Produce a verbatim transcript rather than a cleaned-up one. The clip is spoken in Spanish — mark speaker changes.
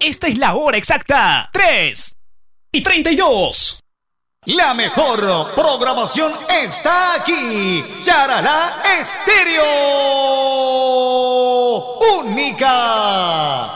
Speaker 1: Esta es la hora exacta. tres y treinta y dos.
Speaker 2: La mejor programación está aquí. Charalá Estéreo. Única.